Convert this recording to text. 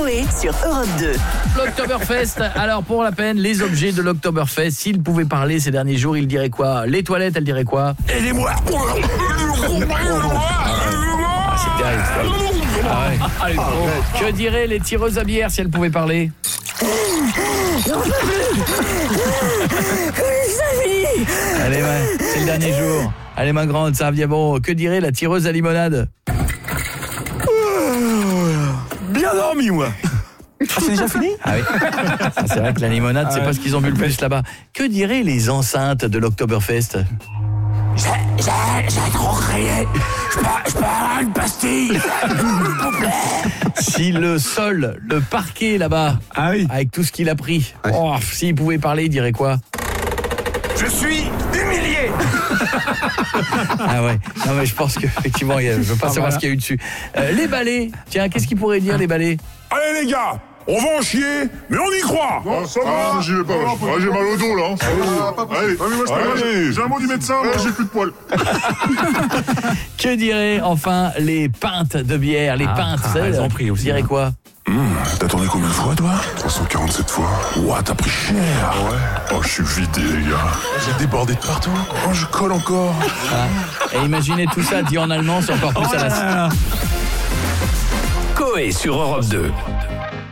Coé sur Europe 2. L'Oktoberfest, alors pour la peine, les objets de l'Oktoberfest, s'ils pouvaient parler ces derniers jours, ils diraient quoi? Les toilettes, elles diraient quoi? Aidez-moi. C'est terrible, c'est terrible. Ah ouais. Allez, Que diraient les tireuses à bière si elles pouvaient parler? Allez, ouais, c'est le dernier jour. Allez, ma grande, ça revient bon. Que dirait la tireuse à limonade? bien dormi, moi. C'est déjà fini? Ah oui. Ça, c'est vrai que la limonade, c'est pas ce qu'ils ont bu le plus là-bas. Que diraient les enceintes de l'Oktoberfest? J'ai trop crié. Je peux avoir une pastille, s'il vous plaît. Si le sol, le parquet là-bas, Ah oui. avec tout ce qu'il a pris, oh, s'il pouvait parler, il dirait quoi? Je suis humilié. Ah ouais, non mais je pense qu'effectivement, je veux pas savoir ce qu'il y a eu dessus. Les balais, tiens, qu'est-ce qu'ils pourraient dire les balais? Allez les gars, on va en chier, mais on y croit. Ça va, j'y vais pas. J'ai mal au dos là. Allez, j'ai un mot du médecin, moi j'ai plus de poils. Que diraient enfin les pintes de bière, les pintes, vous savez, elles ont pris aussi. Dirait quoi? T'as tourné combien de fois toi? 347 fois. Ouah, t'as pris cher. Ouais. Oh, je suis vidé les gars. J'ai débordé de partout. Oh, je colle encore. Et imaginez tout ça dit en allemand, c'est encore plus à la... Coé sur Europe 2.